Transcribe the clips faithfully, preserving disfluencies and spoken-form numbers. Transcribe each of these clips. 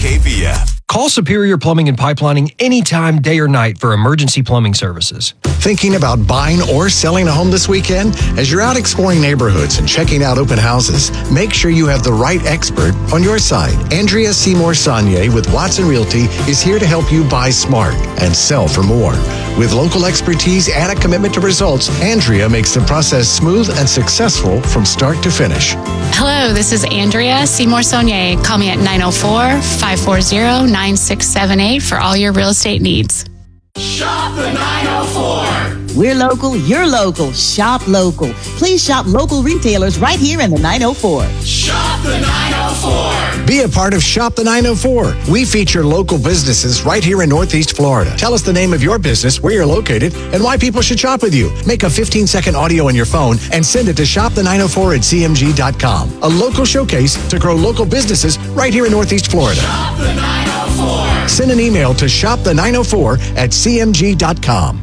K V app. Call Superior Plumbing and Pipelining anytime, day or night for emergency plumbing services. Thinking about buying or selling a home this weekend? As you're out exploring neighborhoods and checking out open houses, make sure you have the right expert on your side. Andrea Seymour Saunier with Watson Realty is here to help you buy smart and sell for more. With local expertise and a commitment to results, Andrea makes the process smooth and successful from start to finish. Hello, this is Andrea Seymour Saunier. Call me at nine oh four, five four zero, nine six seven eight for all your real estate needs. Shop the nine oh four. We're local, you're local. Shop local. Please shop local retailers right here in the nine oh four. Shop the nine oh four. Be a part of Shop the nine oh four. We feature local businesses right here in Northeast Florida. Tell us the name of your business, where you're located, and why people should shop with you. Make a fifteen second audio on your phone and send it to shop the nine oh four at c m g dot com. A local showcase to grow local businesses right here in Northeast Florida. Shop the nine oh four. Send an email to shop the nine oh four at c m g dot com.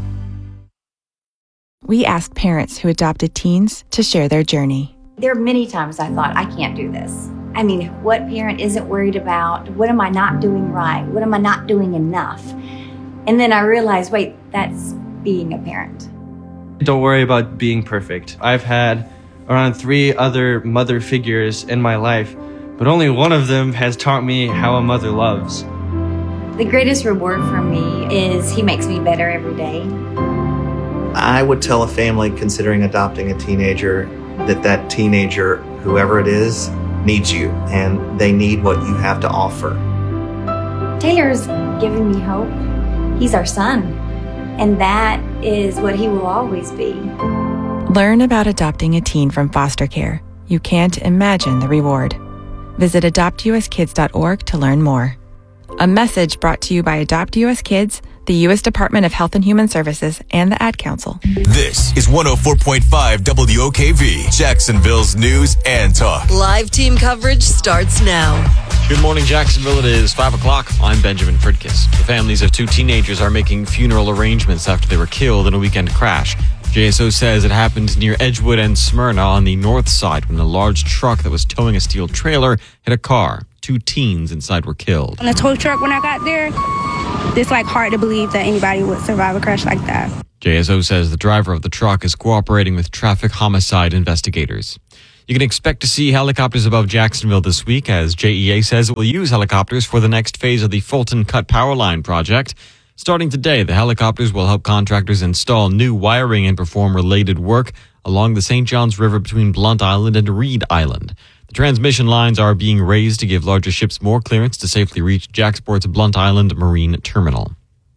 We asked parents who adopted teens to share their journey. There are many times I thought, I can't do this. I mean, what parent isn't worried about? What am I not doing right? What am I not doing enough? And then I realized, wait, that's being a parent. Don't worry about being perfect. I've had around three other mother figures in my life, but only one of them has taught me how a mother loves. The greatest reward for me is he makes me better every day. I would tell a family considering adopting a teenager that that teenager, whoever it is, needs you, and they need what you have to offer. Taylor's given me hope. He's our son, and that is what he will always be. Learn about adopting a teen from foster care. You can't imagine the reward. Visit adopt u s kids dot org to learn more. A message brought to you by Adopt U S Kids, the U S Department of Health and Human Services, and the Ad Council. This is one oh four point five W O K V, Jacksonville's news and talk. Live team coverage starts now. Good morning, Jacksonville. It is five o'clock. I'm Benjamin Fridkis. The families of two teenagers are making funeral arrangements after they were killed in a weekend crash. J S O says it happened near Edgewood and Smyrna on the north side when a large truck that was towing a steel trailer hit a car. Two teens inside were killed. On the tow truck, when I got there, it's like hard to believe that anybody would survive a crash like that. J S O says the driver of the truck is cooperating with traffic homicide investigators. You can expect to see helicopters above Jacksonville this week, as J E A says it will use helicopters for the next phase of the Fulton Cut Power Line project. Starting today, the helicopters will help contractors install new wiring and perform related work along the Saint Johns River between Blunt Island and Reed Island. The transmission lines are being raised to give larger ships more clearance to safely reach Jacksport's Blunt Island Marine Terminal.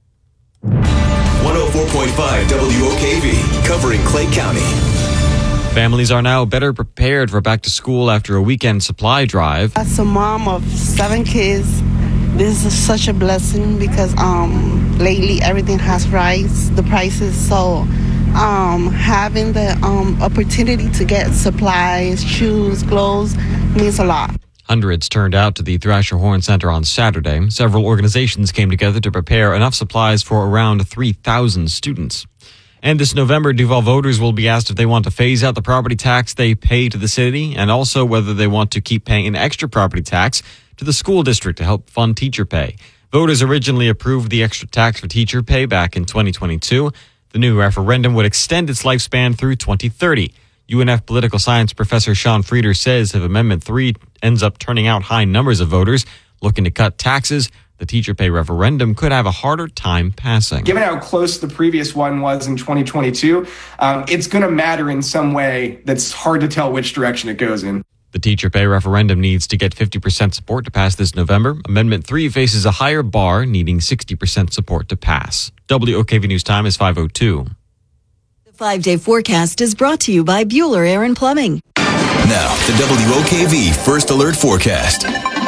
one oh four point five W O K V, covering Clay County. Families are now better prepared for back to school after a weekend supply drive. As a mom of seven kids, this is such a blessing because um, lately everything has rise, the prices. So um, having the um, opportunity to get supplies, shoes, clothes means a lot. Hundreds turned out to the Thrasher Horn Center on Saturday. Several organizations came together to prepare enough supplies for around three thousand students. And this November, Duval voters will be asked if they want to phase out the property tax they pay to the city, and also whether they want to keep paying an extra property tax to the school district to help fund teacher pay. Voters originally approved the extra tax for teacher pay back in twenty twenty-two. The new referendum would extend its lifespan through twenty thirty. U N F political science professor Sean Frieder says if Amendment three ends up turning out high numbers of voters looking to cut taxes, the teacher pay referendum could have a harder time passing. Given how close the previous one was in twenty twenty-two, um, it's going to matter in some way that's hard to tell which direction it goes in. The teacher pay referendum needs to get fifty percent support to pass this November. Amendment three faces a higher bar, needing sixty percent support to pass. W O K V News Time is five oh two. The five-day forecast is brought to you by Bueller Air and Plumbing. Now, the W O K V First Alert Forecast.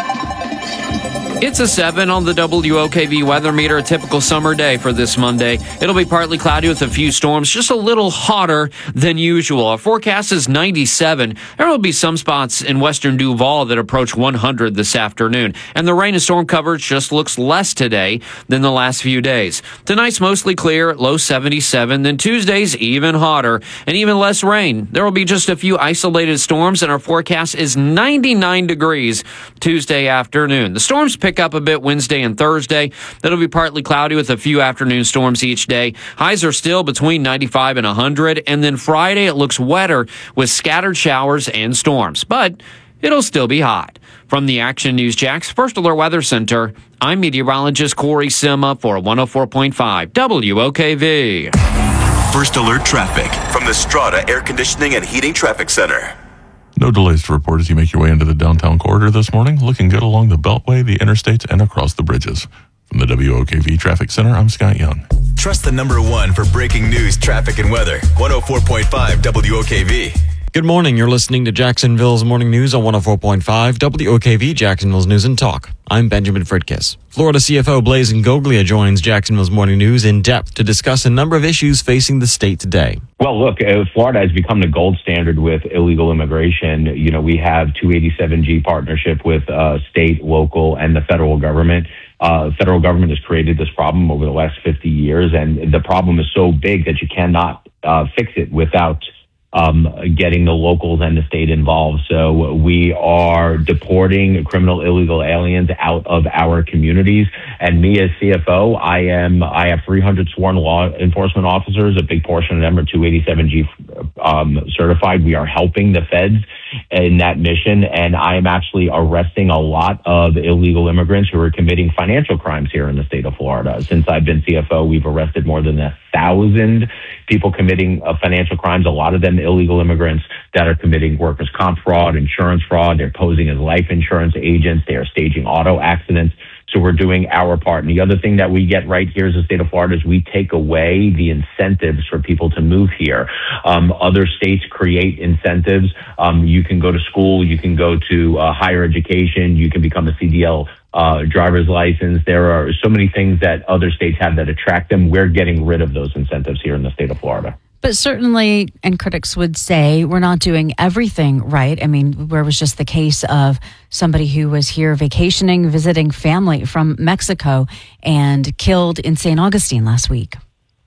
It's a seven on the W O K V weather meter, a typical summer day for this Monday. It'll be partly cloudy with a few storms, just a little hotter than usual. Our forecast is ninety-seven. There will be some spots in western Duval that approach one hundred this afternoon. And the rain and storm coverage just looks less today than the last few days. Tonight's mostly clear, low seventy-seven. Then Tuesday's even hotter and even less rain. There will be just a few isolated storms, and our forecast is ninety-nine degrees Tuesday afternoon. The storms pick pick up a bit Wednesday and Thursday. It'll be partly cloudy with a few afternoon storms each day. Highs are still between ninety-five and one hundred. And then Friday, it looks wetter with scattered showers and storms. But it'll still be hot. From the Action News Jax First Alert Weather Center, I'm meteorologist Corey Sima for one oh four point five W O K V. First Alert Traffic from the Strata Air Conditioning and Heating Traffic Center. No delays to report as you make your way into the downtown corridor this morning. Looking good along the Beltway, the interstates, and across the bridges. From the W O K V Traffic Center, I'm Scott Young. Trust the number one for breaking news, traffic, and weather. one oh four point five W O K V. Good morning. You're listening to Jacksonville's Morning News on one oh four point five W O K V, Jacksonville's News and Talk. I'm Benjamin Fritkiss. Florida C F O Blazin Goglia joins Jacksonville's Morning News in depth to discuss a number of issues facing the state today. Well, look, uh, Florida has become the gold standard with illegal immigration. You know, we have two eighty-seven G partnership with uh, state, local, and the federal government. Uh, federal government has created this problem over the last fifty years, and the problem is so big that you cannot uh, fix it without Um, getting the locals and the state involved. So we are deporting criminal illegal aliens out of our communities. And me as C F O, I am I have three hundred sworn law enforcement officers. A big portion of them are two eighty-seven G um, certified. We are helping the feds in that mission. And I am actually arresting a lot of illegal immigrants who are committing financial crimes here in the state of Florida. Since I've been C F O, we've arrested more than a thousand people committing uh, financial crimes, a lot of them illegal immigrants that are committing workers' comp fraud, insurance fraud. They're posing as life insurance agents. They are staging auto accidents. So we're doing our part. And the other thing that we get right here as the state of Florida is we take away the incentives for people to move here. Um, other states create incentives. Um, you can go to school. You can go to uh, higher education. You can become a C D L uh, driver's license. There are so many things that other states have that attract them. We're getting rid of those incentives here in the state of Florida. But certainly, and critics would say, we're not doing everything right. I mean, where was just the case of somebody who was here vacationing, visiting family from Mexico, and killed in Saint Augustine last week?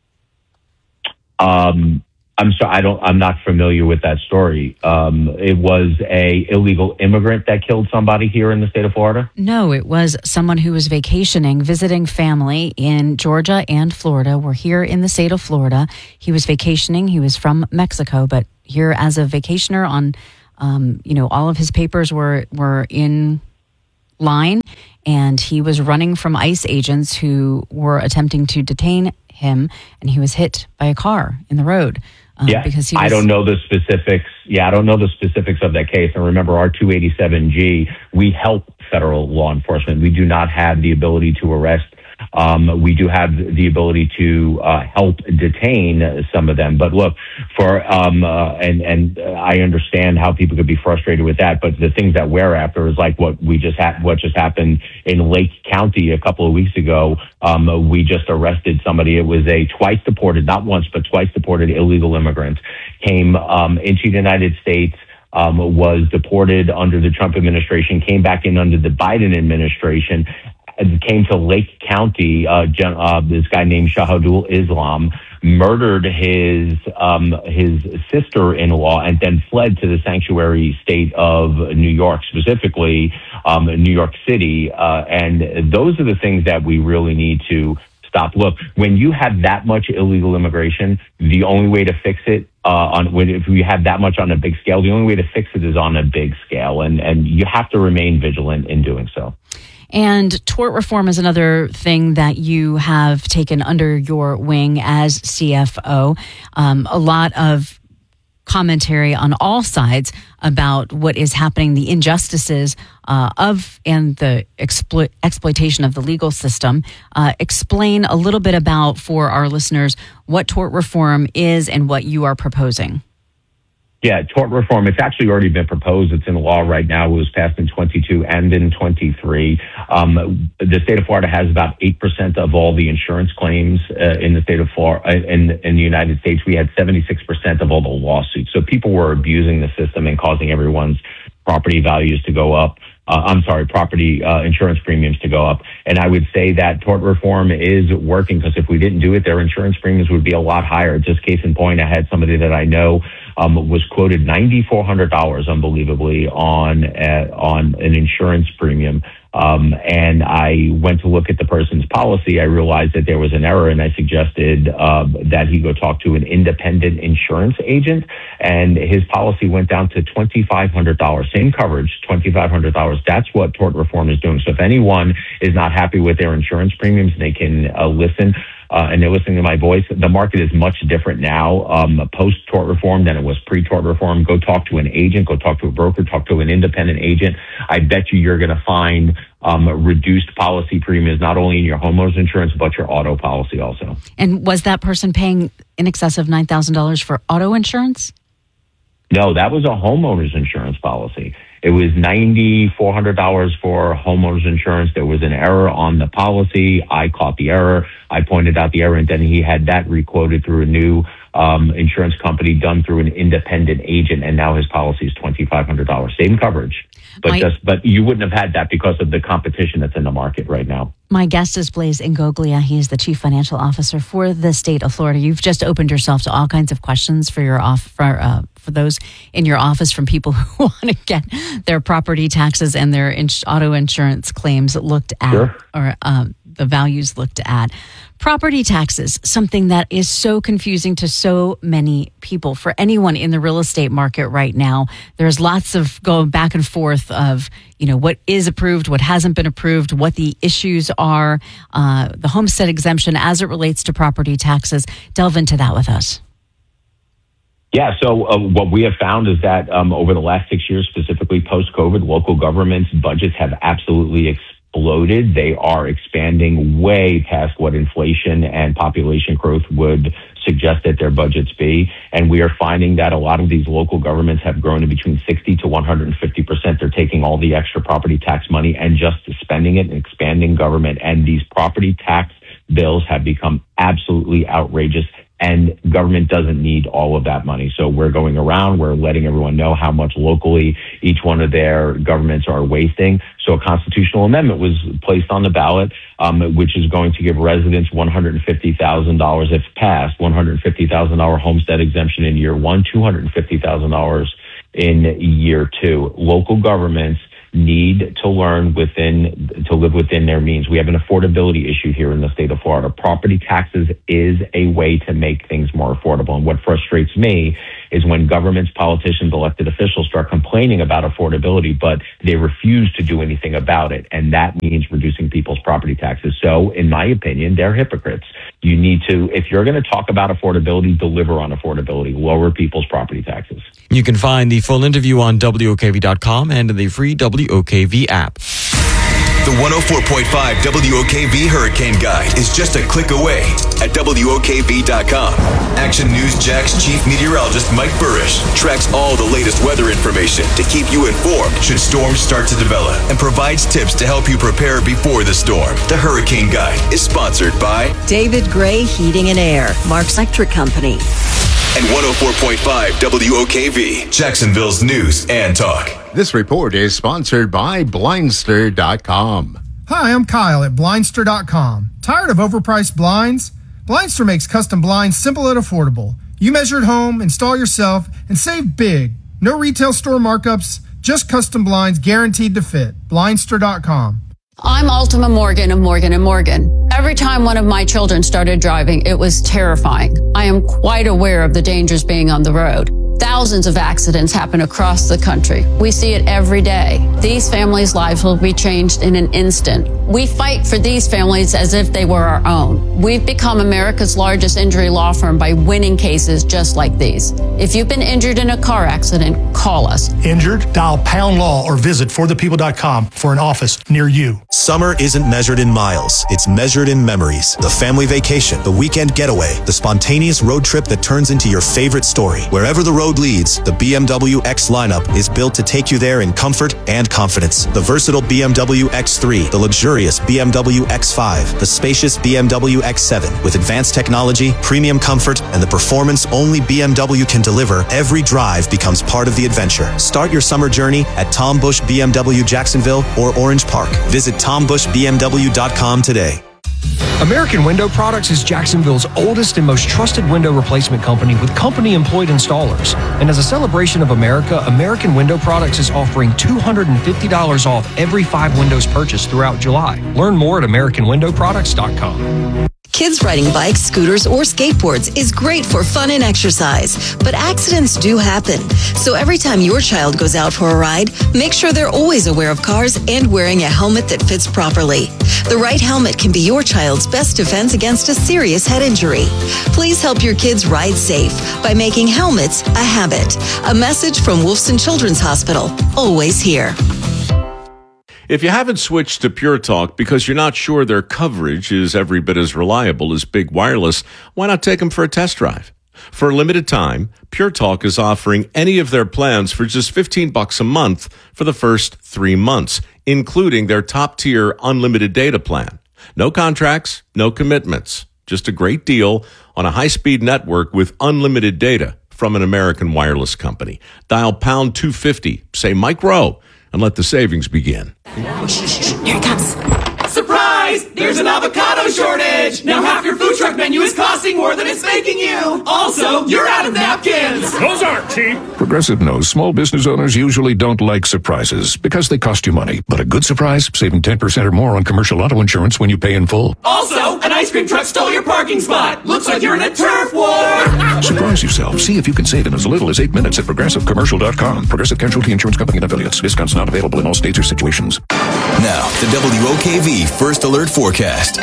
Um, I'm sorry, I don't. I'm not familiar with that story. Um, it was a illegal immigrant that killed somebody here in the state of Florida? No, it was someone who was vacationing, visiting family in Georgia and Florida. We're here in the state of Florida. He was vacationing. He was from Mexico, but here as a vacationer on, um, you know, all of his papers were were in line, and he was running from ICE agents who were attempting to detain him, and he was hit by a car in the road. Um, yeah, because he was, I don't know the specifics. Yeah, I don't know the specifics of that case. And remember, our two eighty-seven G, we help federal law enforcement. We do not have the ability to arrest. Um, we do have the ability to uh, help detain some of them. But look, for um, uh, and and I understand how people could be frustrated with that. But the things that we're after is like what we just had, what just happened in Lake County a couple of weeks ago. Um, we just arrested somebody. It was a twice deported, not once, but twice deported illegal immigrant, came um, into the United States. Um, was deported under the Trump administration, came back in under the Biden administration, came to Lake County. Uh, uh, this guy named Shahidul Islam murdered his um, his sister-in-law and then fled to the sanctuary state of New York, specifically um, New York City. Uh, and those are the things that we really need to stop. Look, when you have that much illegal immigration, the only way to fix it, uh, on when, if we have that much on a big scale, the only way to fix it is on a big scale. And, and you have to remain vigilant in doing so. And tort reform is another thing that you have taken under your wing as C F O. Um, a lot of commentary on all sides about what is happening, the injustices uh, of and the explo- exploitation of the legal system. Uh, explain a little bit about, for our listeners, what tort reform is and what you are proposing. Yeah, tort reform, it's actually already been proposed. It's in law right now. It was passed in twenty-two and in twenty-three. Um, the state of Florida has about eight percent of all the insurance claims uh, in the state of Florida. In, in the United States, we had seventy-six percent of all the lawsuits. So people were abusing the system and causing everyone's property values to go up. Uh, I'm sorry, property uh, insurance premiums to go up. And I would say that tort reform is working, because if we didn't do it, their insurance premiums would be a lot higher. Just case in point, I had somebody that I know um, was quoted nine thousand four hundred dollars, unbelievably, on uh, on an insurance premium Um, and I went to look at the person's policy. I realized that there was an error, and I suggested uh, that he go talk to an independent insurance agent. And his policy went down to twenty-five hundred dollars. Same coverage, twenty-five hundred dollars. That's what tort reform is doing. So if anyone is not happy with their insurance premiums, they can uh, listen. Uh, and they're listening to my voice. The market is much different now, um, post-tort reform than it was pre-tort reform. Go talk to an agent, go talk to a broker, talk to an independent agent. I bet you you're going to find um, reduced policy premiums, not only in your homeowners insurance, but your auto policy also. And was that person paying in excess of nine thousand dollars for auto insurance? No, that was a homeowner's insurance policy. It was nine thousand four hundred dollars for homeowners insurance. There was an error on the policy. I caught the error. I pointed out the error, and then he had that requoted through a new um, insurance company done through an independent agent, and now his policy is twenty-five hundred dollars. Same coverage. But My- just, but you wouldn't have had that because of the competition that's in the market right now. My guest is Blaise Ingoglia. He is the Chief Financial Officer for the state of Florida. You've just opened yourself to all kinds of questions for your off for, uh, for those in your office from people who want to get their property taxes and their ins- auto insurance claims looked at, Sure. or um, the values looked at. Property taxes, something that is so confusing to so many people. For anyone in the real estate market right now, there's lots of going back and forth of, you know, what is approved, what hasn't been approved, what the issues are, uh, the homestead exemption as it relates to property taxes. Delve into that with us. Yeah, so uh, what we have found is that um, over the last six years, specifically post-COVID, local governments' budgets have absolutely exploded. They are expanding way past what inflation and population growth would suggest that their budgets be. And we are finding that a lot of these local governments have grown to between sixty to one hundred fifty percent. They're taking all the extra property tax money and just spending it and expanding government. And these property tax bills have become absolutely outrageous. And government doesn't need all of that money. So we're going around, we're letting everyone know how much locally each one of their governments are wasting. So a constitutional amendment was placed on the ballot, um, which is going to give residents one hundred fifty thousand dollars if passed, one hundred fifty thousand dollars homestead exemption in year one, two hundred fifty thousand dollars in year two. Local governments need to learn within, to live within their means. We have an affordability issue here in the state of Florida. Property taxes is a way to make things more affordable. And what frustrates me is when governments, politicians, elected officials start complaining about affordability, but they refuse to do anything about it. And that means reducing people's property taxes. So in my opinion, they're hypocrites. You need to, if you're going to talk about affordability, deliver on affordability, lower people's property taxes. You can find the full interview on W O K V dot com and in the free W O K V app. The one oh four point five W O K V Hurricane Guide is just a click away at W O K V dot com. Action News Jack's chief meteorologist Mike Burrish tracks all the latest weather information to keep you informed should storms start to develop and provides tips to help you prepare before the storm. The Hurricane Guide is sponsored by David Gray Heating and Air, Mark's Electric Company. And one oh four point five W O K V, Jacksonville's news and talk. This report is sponsored by Blindster dot com. Hi, I'm Kyle at Blindster dot com. Tired of overpriced blinds? Blindster makes custom blinds simple and affordable. You measure at home, install yourself, and save big. No retail store markups, just custom blinds guaranteed to fit. Blindster dot com. I'm Ultima Morgan of Morgan and Morgan. Every time one of my children started driving, it was terrifying. I am quite aware of the dangers being on the road. Thousands of accidents happen across the country. We see it every day. These families' lives will be changed in an instant. We fight for these families as if they were our own. We've become America's largest injury law firm by winning cases just like these. If you've been injured in a car accident, call us. Injured? Dial pound law or visit for the people dot com for an office near you. Summer isn't measured in miles. It's measured in memories. The family vacation, the weekend getaway, the spontaneous road trip that turns into your favorite story. Wherever the road leads, the B M W X lineup is built to take you there in comfort and confidence. The versatile B M W X three, the luxurious B M W X five, the spacious B M W X seven. With advanced technology, premium comfort, and the performance only B M W can deliver, every drive becomes part of the adventure. Start your summer journey at Tom Bush B M W Jacksonville or Orange Park. Visit tom bush b m w dot com today. American Window Products is Jacksonville's oldest and most trusted window replacement company with company-employed installers. And as a celebration of America, American Window Products is offering two hundred fifty dollars off every five windows purchased throughout July. Learn more at american window products dot com. Kids riding bikes, scooters, or skateboards is great for fun and exercise, but accidents do happen. So every time your child goes out for a ride, make sure they're always aware of cars and wearing a helmet that fits properly. The right helmet can be your child's best defense against a serious head injury. Please help your kids ride safe by making helmets a habit. A message from Wolfson Children's Hospital, always here. If you haven't switched to Pure Talk because you're not sure their coverage is every bit as reliable as Big Wireless, why not take them for a test drive? For a limited time, Pure Talk is offering any of their plans for just fifteen bucks a month for the first three months, including their top-tier unlimited data plan. No contracts, no commitments. Just a great deal on a high-speed network with unlimited data from an American wireless company. Dial pound two fifty, say Mike Rowe, and let the savings begin. Here it comes. Surprise! There's an avocado shortage! Now half your food truck menu is costing more than it's making you! Also, you're out of napkins! Those aren't cheap! Progressive knows small business owners usually don't like surprises because they cost you money. But a good surprise, saving ten percent or more on commercial auto insurance when you pay in full. Also, an ice cream truck stole your parking spot! Looks like you're in a turf war! Surprise yourself. See if you can save in as little as eight minutes at progressive commercial dot com. Progressive Casualty Insurance Company and affiliates. Discounts not available in all states or situations. Now, the W O K V First Alert Forecast.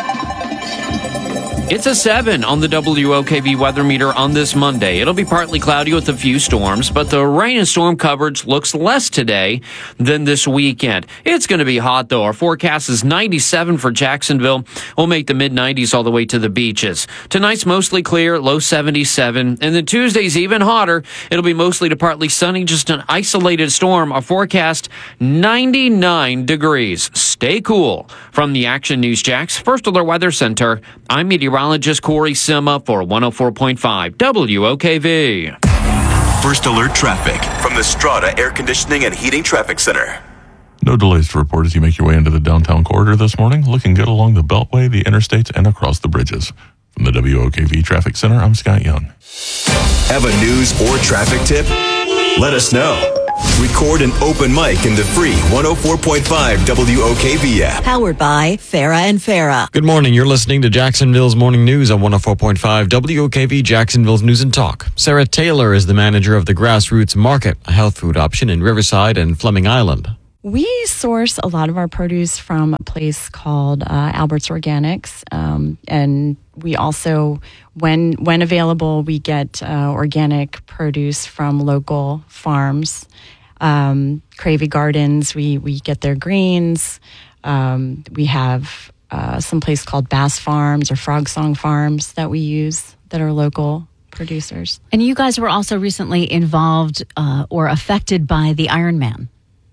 It's a seven on the W O K V weather meter on this Monday. It'll be partly cloudy with a few storms, but the rain and storm coverage looks less today than this weekend. It's going to be hot, though. Our forecast is ninety-seven for Jacksonville. We'll make the mid nineties all the way to the beaches. Tonight's mostly clear, low seventy-seven. And then Tuesday's even hotter. It'll be mostly to partly sunny, just an isolated storm. Our forecast, ninety-nine degrees. Stay cool. From the Action News Jax First Alert Weather Center, I'm meteorologist Corey Sima for one oh four point five W O K V. First Alert Traffic from the Strata Air Conditioning and Heating Traffic Center. No delays to report as you make your way into the downtown corridor this morning. Looking good along the Beltway, the interstates, and across the bridges. From the W O K V Traffic Center, I'm Scott Young. Have a news or traffic tip? Let us know. Record an open mic in the free one oh four point five W O K V app. Powered by Farah and Farah. Good morning. You're listening to Jacksonville's Morning News on one oh four point five W O K V Jacksonville's News and Talk. Sarah Taylor is the manager of the Grassroots Market, a health food option in Riverside and Fleming Island. We source a lot of our produce from a place called uh, Albert's Organics, um, and we also, when when available, we get uh, organic produce from local farms. Um, Cravey Gardens, we we get their greens. Um, we have uh, some place called Bass Farms or Frog Song Farms that we use that are local producers. And you guys were also recently involved uh, or affected by the Ironman.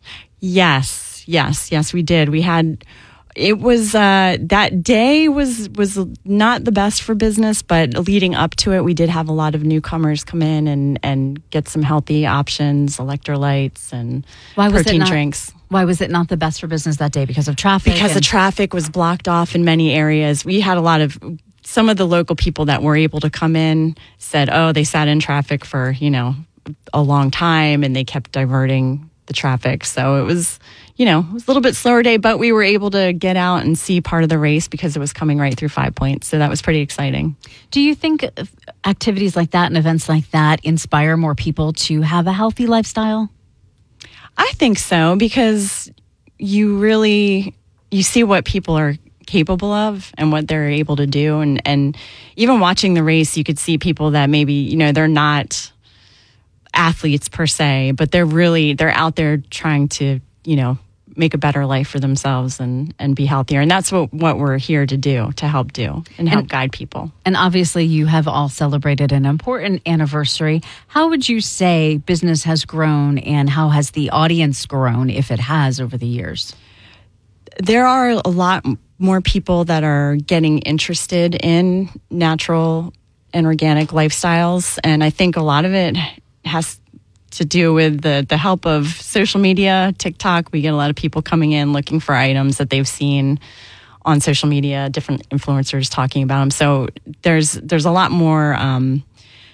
Yes, yes, yes, we did. We had, it was, uh, that day was, was not the best for business, but leading up to it, we did have a lot of newcomers come in and, and get some healthy options, electrolytes and Why was protein it not, drinks. Why was it not the best for business that day? Because of traffic? Because and- the traffic was blocked off in many areas. We had a lot of, some of the local people that were able to come in said, oh, they sat in traffic for, you know, a long time and they kept diverting the traffic. So it was, you know, it was a little bit slower day, but we were able to get out and see part of the race because it was coming right through Five Points. So that was pretty exciting. Do you think activities like that and events like that inspire more people to have a healthy lifestyle? I think so, because you really, you see what people are capable of and what they're able to do. And, and even watching the race, you could see people that maybe, you know, they're not athletes per se, but they're really, they're out there trying to, you know, make a better life for themselves and, and be healthier. And that's what, what we're here to do, to help do and help and, guide people. And obviously you have all celebrated an important anniversary. How would you say business has grown and how has the audience grown, if it has, over the years? There are a lot more people that are getting interested in natural and organic lifestyles. And I think a lot of it has to do with the, the help of social media, TikTok. We get a lot of people coming in looking for items that they've seen on social media, different influencers talking about them. So there's there's a lot more, um,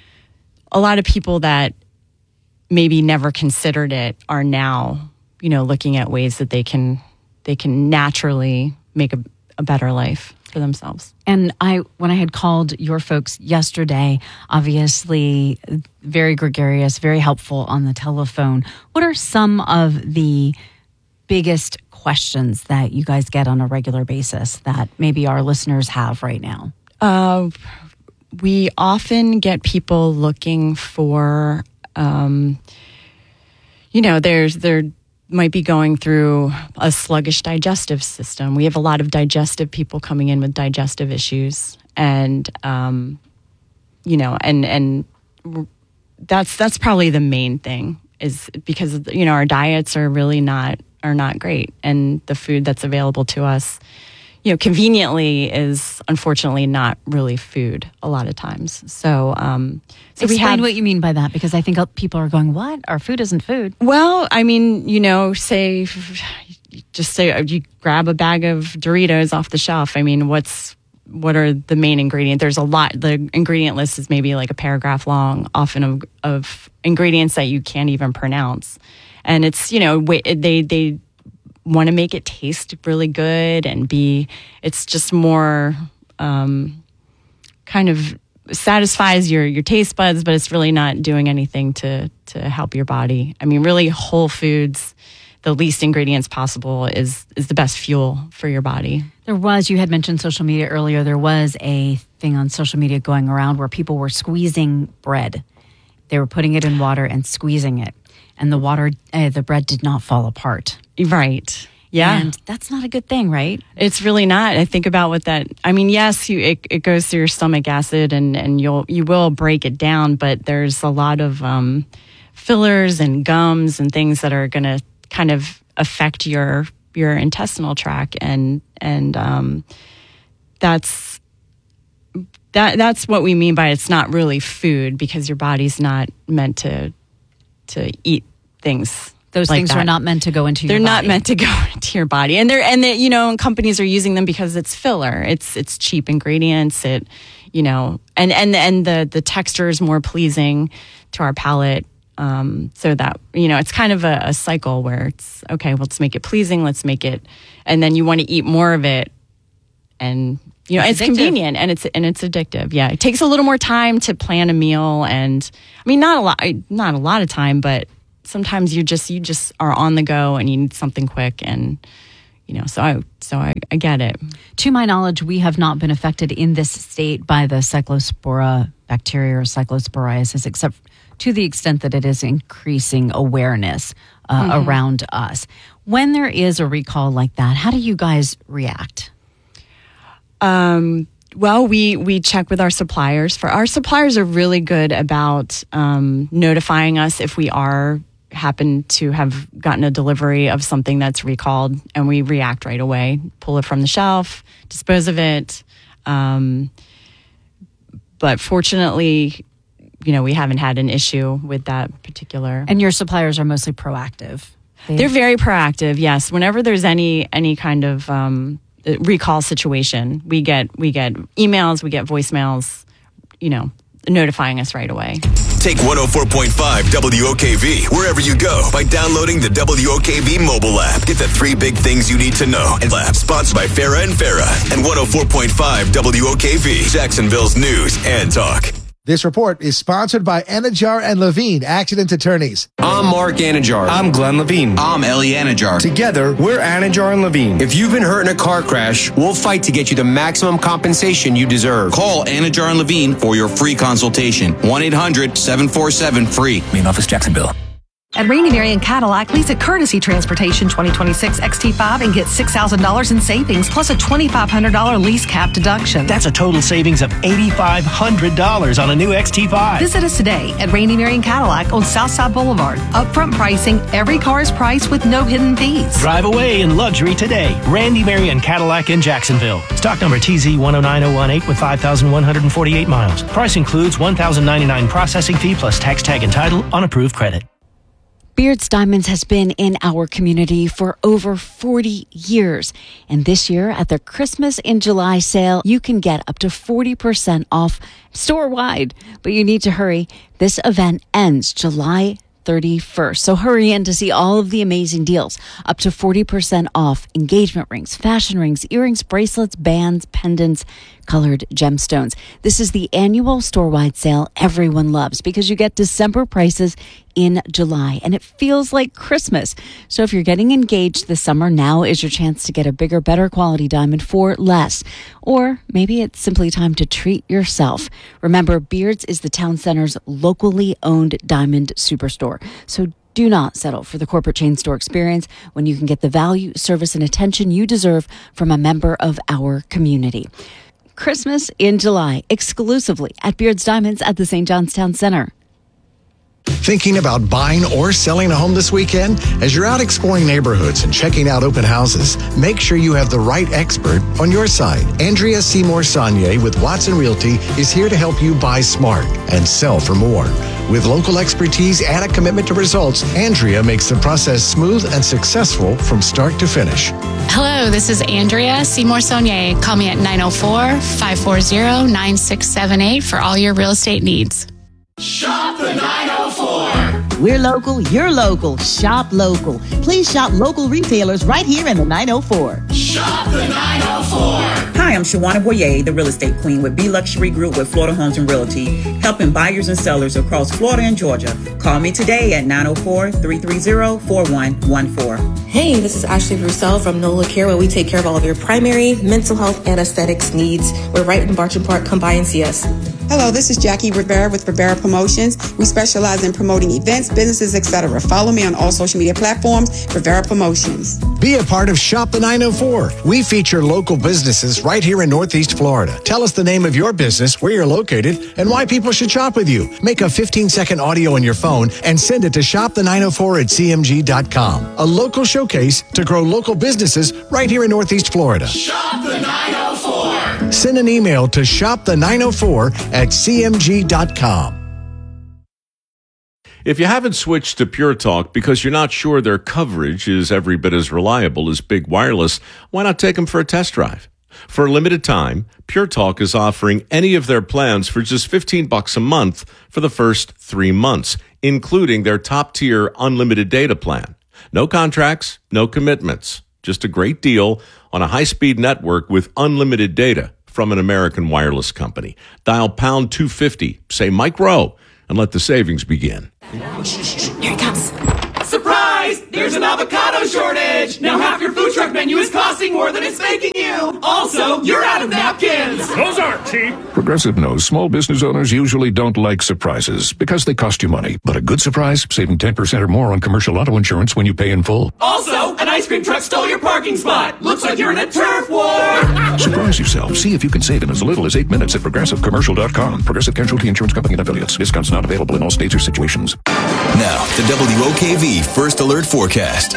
a lot of people that maybe never considered it are now, you know, looking at ways that they can they can naturally make a, a better life for themselves. And I, when I had called your folks yesterday, obviously very gregarious, very helpful on the telephone. What are some of the biggest questions that you guys get on a regular basis that maybe our listeners have right now? Uh, we often get people looking for, um, you know, there's there might be going through a sluggish digestive system. We have a lot of digestive people coming in with digestive issues, and um, you know, and and that's that's probably the main thing, is because, you know, our diets are really not are not great, and the food that's available to us, you know, conveniently is unfortunately not really food a lot of times. So, um, so Explain we have, what you mean by that, because I think people are going, "What? Our food isn't food." Well, I mean, you know, say, just say you grab a bag of Doritos off the shelf. I mean, what's what are the main ingredients? There's a lot. The ingredient list is maybe like a paragraph long, often of, of ingredients that you can't even pronounce. And it's, you know, they they want to make it taste really good and be, it's just more um, kind of satisfies your, your taste buds, but it's really not doing anything to, to help your body. I mean, really whole foods, the least ingredients possible is, is the best fuel for your body. There was, you had mentioned social media earlier, there was a thing on social media going around where people were squeezing bread. They were putting it in water and squeezing it. And the water, uh, the bread did not fall apart. Right. Yeah. And that's not a good thing, right? It's really not. I think about what that, I mean, yes, you, it, it goes through your stomach acid and, and you'll, you will break it down, but there's a lot of um, fillers and gums and things that are going to kind of affect your, your intestinal tract. And, and um, that's, that, that's what we mean by it's not really food, because your body's not meant to, to eat things. Those like things that. are not meant to go into your they're body. They're not meant to go into your body. And they're, and they, you know, and companies are using them because it's filler. It's, it's cheap ingredients. It, you know, and, and, and the, the texture is more pleasing to our palate. Um, so that, you know, it's kind of a, a cycle where it's, okay, well, let's make it pleasing. Let's make it, and then you want to eat more of it. And, you know, it's, it's convenient and it's, and it's addictive. Yeah. It takes a little more time to plan a meal. And I mean, not a lot, not a lot of time, but sometimes you just you just are on the go and you need something quick, and you know, so I so I, I get it. To my knowledge, we have not been affected in this state by the cyclospora bacteria or cyclosporiasis, except to the extent that it is increasing awareness uh, mm-hmm. around us. When there is a recall like that, how do you guys react? Um. Well, we, we check with our suppliers. For our suppliers are really good about um, notifying us if we are happen to have gotten a delivery of something that's recalled, and we react right away, pull it from the shelf, dispose of it. Um, but fortunately, you know, we haven't had an issue with that particular. And your suppliers are mostly proactive. They... They're very proactive. Yes, whenever there's any any kind of um, recall situation, we get we get emails, we get voicemails, you know, notifying us right away. Take one oh four point five W O K V wherever you go by downloading the W O K V mobile app. Get the three big things you need to know. And lab sponsored by Farah and Farah and one oh four point five W O K V, Jacksonville's news and talk. This report is sponsored by Anajar and Levine, accident attorneys. I'm Mark Anajar. I'm Glenn Levine. I'm Ellie Anajar. Together, we're Anajar and Levine. If you've been hurt in a car crash, we'll fight to get you the maximum compensation you deserve. Call Anajar and Levine for your free consultation. one eight hundred seven four seven free. Main office, Jacksonville. At Rainy Marion Cadillac, lease a Courtesy Transportation twenty twenty-six X T five and get six thousand dollars in savings plus a twenty-five hundred dollars lease cap deduction. That's a total savings of eight thousand five hundred dollars on a new X T five. Visit us today at Rainy Marion Cadillac on Southside Boulevard. Upfront pricing, every car is priced with no hidden fees. Drive away in luxury today. Randy Marion Cadillac in Jacksonville. Stock number T Z one oh nine oh one eight with five thousand one hundred forty-eight miles. Price includes one thousand ninety-nine processing fee plus tax tag and title on approved credit. Beards Diamonds has been in our community for over forty years. And this year at their Christmas in July sale, you can get up to forty percent off store-wide. But you need to hurry. This event ends July thirty-first. So hurry in to see all of the amazing deals. Up to forty percent off engagement rings, fashion rings, earrings, bracelets, bands, pendants, colored gemstones. This is the annual store-wide sale everyone loves because you get December prices in July and it feels like Christmas. So if you're getting engaged this summer, now is your chance to get a bigger, better quality diamond for less. Or maybe it's simply time to treat yourself. Remember, Beards is the town center's locally owned diamond superstore. So do not settle for the corporate chain store experience when you can get the value, service, and attention you deserve from a member of our community. Christmas in July, exclusively at Beards Diamonds at the Saint John's Town Center. Thinking about buying or selling a home this weekend? As you're out exploring neighborhoods and checking out open houses, make sure you have the right expert on your side. Andrea Seymour Saunier with Watson Realty is here to help you buy smart and sell for more. With local expertise and a commitment to results, Andrea makes the process smooth and successful from start to finish. Hello, this is Andrea Seymour Saunier. Call me at nine oh four, five four zero, nine six seven eight for all your real estate needs. Shop the nine oh four. We're local, you're local. Shop local. Please shop local retailers right here in the nine oh four. Shop the nine oh four. Hi, I'm Shawana Boyer, the real estate queen with B Luxury Group with Florida Homes and Realty, helping buyers and sellers across Florida and Georgia. Call me today at nine oh four, three three zero, four one one four. Hey, this is Ashley Roussel from NOLA Care, where we take care of all of your primary, mental health, and aesthetics needs. We're right in Bartram Park. Come by and see us. Hello, this is Jackie Rivera with Rivera Promotions. We specialize in promoting events, businesses, et cetera. Follow me on all social media platforms, Rivera Promotions. Be a part of Shop the nine oh four. We feature local businesses right here in Northeast Florida. Tell us the name of your business, where you're located, and why people should shop with you. Make a fifteen-second audio on your phone and send it to shop the nine oh four at c m g dot com. A local showcase to grow local businesses right here in Northeast Florida. Shop the nine oh four. Send an email to shop the nine oh four at c m g dot com. If you haven't switched to Pure Talk because you're not sure their coverage is every bit as reliable as Big Wireless, why not take them for a test drive? For a limited time, Pure Talk is offering any of their plans for just fifteen bucks a month for the first three months, including their top-tier unlimited data plan. No contracts, no commitments. Just a great deal on a high-speed network with unlimited data from an American wireless company. Dial pound two fifty, say Mike Rowe, and let the savings begin. Here it comes. Surprise! There's an avocado shortage! Now half your food truck menu is costing more than it's making you! Also, you're out of napkins! Those aren't cheap. Progressive knows small business owners usually don't like surprises because they cost you money. But a good surprise, saving ten percent or more on commercial auto insurance when you pay in full. Also, an ice cream truck stole your parking spot! Looks like you're in a turf war! Surprise yourself. See if you can save in as little as eight minutes at progressive commercial dot com. Progressive Casualty Insurance Company and affiliates. Discounts not available in all states or situations. Now, the W O K V First Alert Forecast.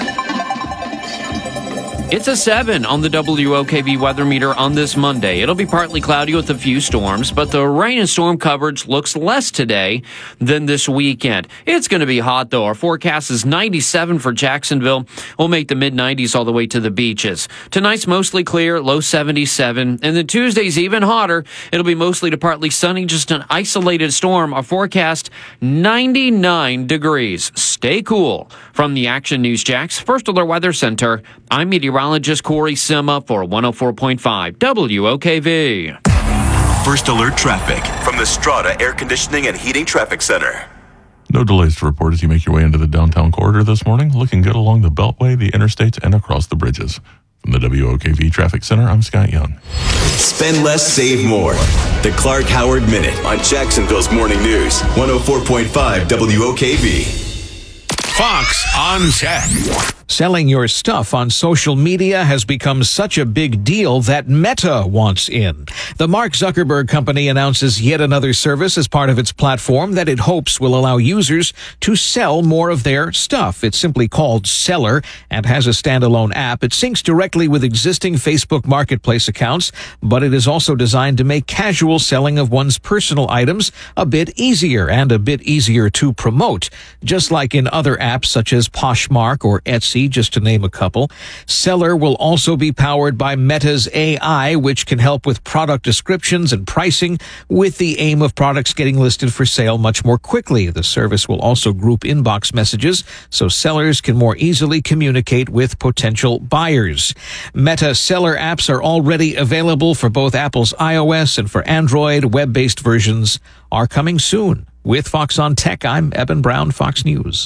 It's a seven on the W O K V weather meter on this Monday. It'll be partly cloudy with a few storms, but the rain and storm coverage looks less today than this weekend. It's going to be hot, though. Our forecast is ninety-seven for Jacksonville. We'll make the mid nineties all the way to the beaches. Tonight's mostly clear, low seventy-seven. And then Tuesday's even hotter. It'll be mostly to partly sunny, just an isolated storm. Our forecast, ninety-nine degrees. Stay cool. From the Action News Jax First Alert Weather Center, I'm meteorologist Corey Sima for one oh four point five W O K V. First Alert Traffic from the Strata Air Conditioning and Heating Traffic Center. No delays to report as you make your way into the downtown corridor this morning. Looking good along the Beltway, the interstates, and across the bridges. From the W O K V Traffic Center, I'm Scott Young. Spend less, save more. The Clark Howard Minute on Jacksonville's Morning News. one oh four point five W O K V. Fox on Tech. Selling your stuff on social media has become such a big deal that Meta wants in. The Mark Zuckerberg company announces yet another service as part of its platform that it hopes will allow users to sell more of their stuff. It's simply called Seller and has a standalone app. It syncs directly with existing Facebook Marketplace accounts, but it is also designed to make casual selling of one's personal items a bit easier and a bit easier to promote. Just like in other apps such as Poshmark or Etsy, just to name a couple. Seller will also be powered by Meta's A I, which can help with product descriptions and pricing with the aim of products getting listed for sale much more quickly. The service will also group inbox messages so sellers can more easily communicate with potential buyers. Meta seller apps are already available for both Apple's iOS and for Android. Web-based versions are coming soon. With Fox on Tech, I'm Eben Brown, Fox News.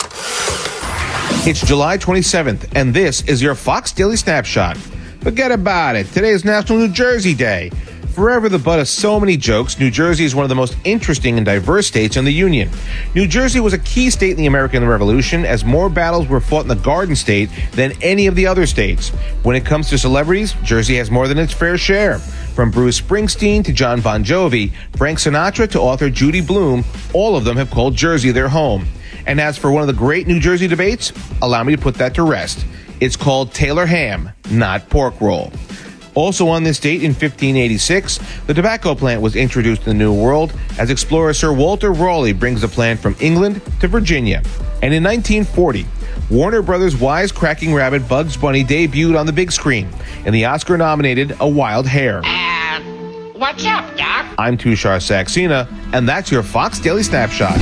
It's July twenty-seventh, and this is your Fox Daily Snapshot. Forget about it. Today is National New Jersey Day. Forever the butt of so many jokes, New Jersey is one of the most interesting and diverse states in the Union. New Jersey was a key state in the American Revolution, as more battles were fought in the Garden State than any of the other states. When it comes to celebrities, Jersey has more than its fair share. From Bruce Springsteen to John Bon Jovi, Frank Sinatra to author Judy Blume, all of them have called Jersey their home. And as for one of the great New Jersey debates, allow me to put that to rest. It's called Taylor ham, not pork roll. Also on this date in fifteen eighty-six, the tobacco plant was introduced in the New World as explorer Sir Walter Raleigh brings the plant from England to Virginia. And in nineteen forty, Warner Brothers' wisecracking rabbit Bugs Bunny debuted on the big screen in the Oscar-nominated A Wild Hare. Uh, what's up, Doc? I'm Tushar Saxena, and that's your Fox Daily Snapshot.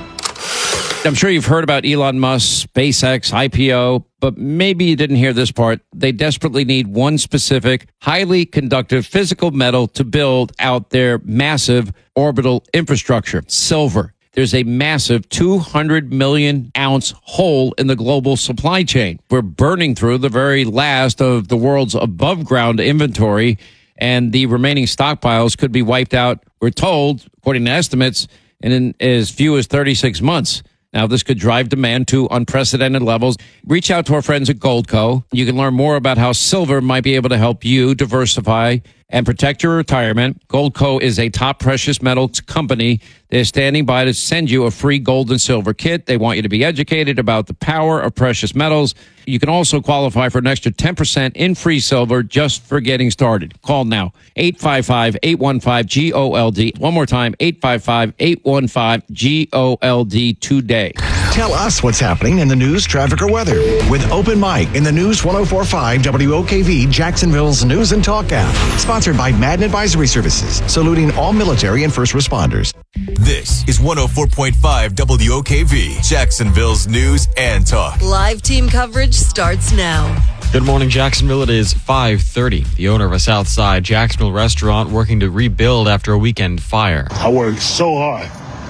I'm sure you've heard about Elon Musk, SpaceX, I P O, but maybe you didn't hear this part. They desperately need one specific, highly conductive physical metal to build out their massive orbital infrastructure, silver. There's a massive two hundred million ounce hole in the global supply chain. We're burning through the very last of the world's above ground inventory, and the remaining stockpiles could be wiped out, we're told, according to estimates, in as few as thirty-six months. Now, this could drive demand to unprecedented levels. Reach out to our friends at Goldco. You can learn more about how silver might be able to help you diversify and protect your retirement. Goldco is a top precious metals company. They're standing by to send you a free gold and silver kit. They want you to be educated about the power of precious metals. You can also qualify for an extra ten percent in free silver just for getting started. Call now, eight five five, eight one five, G O L D. One more time, eight five five, eight one five, G O L D today. Tell us what's happening in the news, traffic, or weather with Open Mic in the News one oh four point five W O K V, Jacksonville's News and Talk app. Sponsored by Madden Advisory Services, saluting all military and first responders. This is one oh four point five W O K V, Jacksonville's News and Talk. Live team coverage starts now. Good morning, Jacksonville. It is five thirty. The owner of a Southside Jacksonville restaurant working to rebuild after a weekend fire. I worked so hard.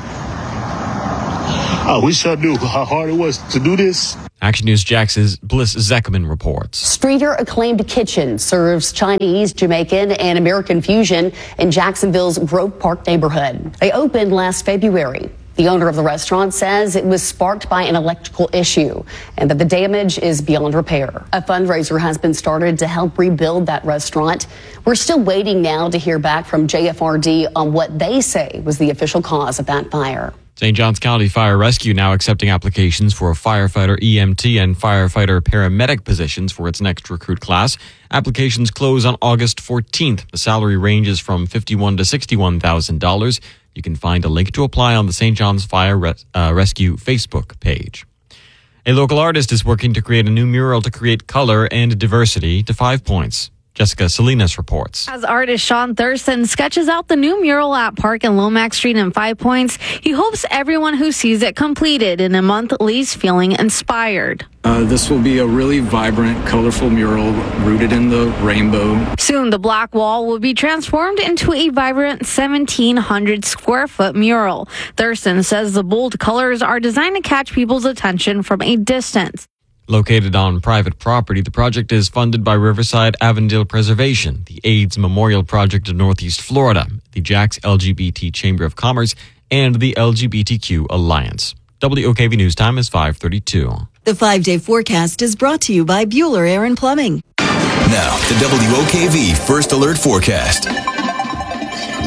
I wish I knew how hard it was to do this. Action News Jax's Bliss Zeckman reports. Streeter Acclaimed Kitchen serves Chinese, Jamaican, and American fusion in Jacksonville's Grove Park neighborhood. They opened last February. The owner of the restaurant says it was sparked by an electrical issue and that the damage is beyond repair. A fundraiser has been started to help rebuild that restaurant. We're still waiting now to hear back from J F R D on what they say was the official cause of that fire. Saint Johns County Fire Rescue now accepting applications for firefighter E M T and firefighter paramedic positions for its next recruit class. Applications close on August fourteenth. The salary ranges from fifty-one thousand to sixty-one thousand dollars. You can find a link to apply on the Saint Johns Fire Res- uh, Rescue Facebook page. A local artist is working to create a new mural to create color and diversity to Five Points. Jessica Salinas reports. As artist Sean Thurston sketches out the new mural at Park and Lomax Street in Five Points, he hopes everyone who sees it completed in a month leaves feeling inspired. Uh, this will be a really vibrant, colorful mural rooted in the rainbow. Soon, the black wall will be transformed into a vibrant seventeen hundred square foot mural. Thurston says the bold colors are designed to catch people's attention from a distance. Located on private property, the project is funded by Riverside Avondale Preservation, the AIDS Memorial Project of Northeast Florida, the Jax L G B T Chamber of Commerce, and the L G B T Q Alliance. W O K V News Time is five thirty-two. The five-day forecast is brought to you by Bueller Air and Plumbing. Now, the W O K V First Alert Forecast.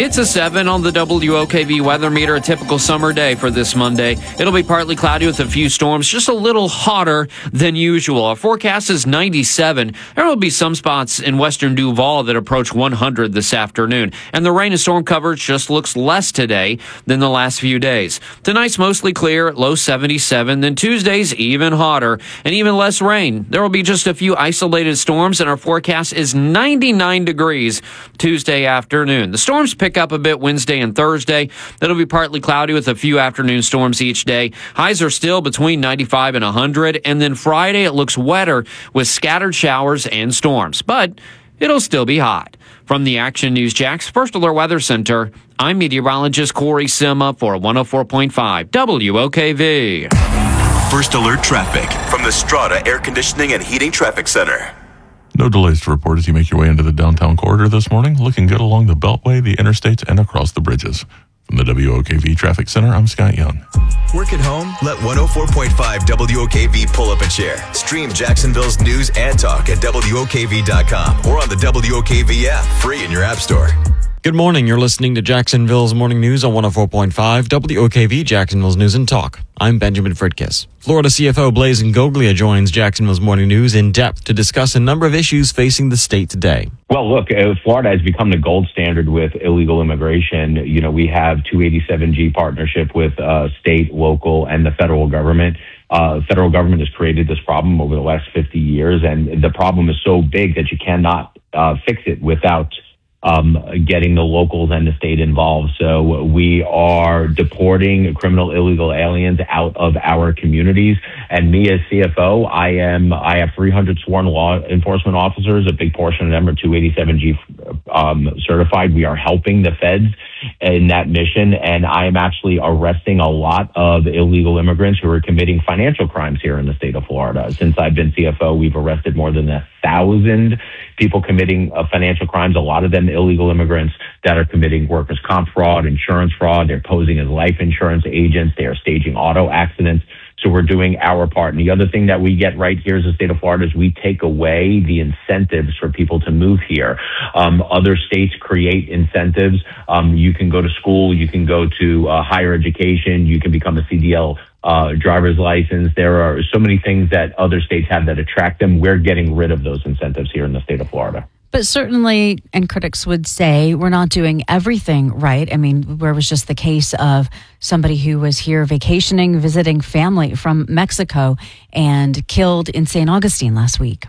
It's a seven on the W O K V weather meter, a typical summer day for this Monday. It'll be partly cloudy with a few storms, just a little hotter than usual. Our forecast is ninety-seven. There will be some spots in western Duval that approach one hundred this afternoon. And the rain and storm coverage just looks less today than the last few days. Tonight's mostly clear, low seventy-seven. Then Tuesday's even hotter and even less rain. There will be just a few isolated storms, and our forecast is ninety-nine degrees Tuesday afternoon. The storms pick up a bit Wednesday and Thursday. That'll be partly cloudy with a few afternoon storms each day. Highs are still between ninety-five and one hundred. And then Friday, it looks wetter with scattered showers and storms. But it'll still be hot. From the Action News Jax First Alert Weather Center, I'm meteorologist Corey Sima for one oh four point five W O K V. First Alert Traffic from the Strata Air Conditioning and Heating Traffic Center. No delays to report as you make your way into the downtown corridor this morning. Looking good along the Beltway, the interstates, and across the bridges. From the W O K V Traffic Center, I'm Scott Young. Work at home? Let one oh four point five W O K V pull up a chair. Stream Jacksonville's news and talk at W O K V dot com or on the W O K V app, free in your app store. Good morning. You're listening to Jacksonville's Morning News on one oh four point five W O K V, Jacksonville's News and Talk. I'm Benjamin Fritkiss. Florida C F O Blaise Ngoglia joins Jacksonville's Morning News in depth to discuss a number of issues facing the state today. Well, look, uh, Florida has become the gold standard with illegal immigration. You know, we have two eighty-seven G partnership with uh, state, local, and the federal government. Uh, federal government has created this problem over the last fifty years, and the problem is so big that you cannot uh, fix it without Um, getting the locals and the state involved. So we are deporting criminal illegal aliens out of our communities. And me as C F O, I am I have three hundred sworn law enforcement officers. A big portion of them are two eighty-seven G um, certified. We are helping the feds in that mission. And I am actually arresting a lot of illegal immigrants who are committing financial crimes here in the state of Florida. Since I've been C F O, we've arrested more than a thousand people committing uh, financial crimes, a lot of them illegal immigrants that are committing workers' comp fraud, insurance fraud. They're posing as life insurance agents. They are staging auto accidents. So we're doing our part. And the other thing that we get right here as the state of Florida is we take away the incentives for people to move here. Um, other states create incentives. Um, you can go to school. You can go to uh, higher education. You can become a C D L uh, driver's license. There are so many things that other states have that attract them. We're getting rid of those incentives here in the state of Florida. But certainly, and critics would say, we're not doing everything right. I mean, where it was just the case of somebody who was here vacationing, visiting family from Mexico and killed in Saint Augustine last week.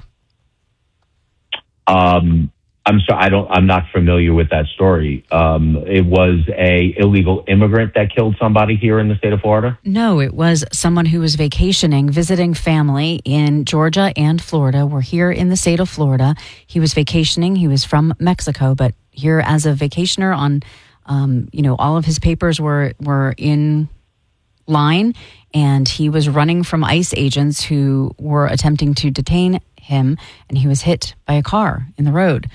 Um, I'm sorry, I don't, I'm not familiar with that story. Um, it was a illegal immigrant that killed somebody here in the state of Florida? No, it was someone who was vacationing, visiting family in Georgia and Florida. We're here in the state of Florida. He was vacationing. He was from Mexico, but here as a vacationer on, um, you know, all of his papers were, were in line, and he was running from ICE agents who were attempting to detain him, and he was hit by a car in the road.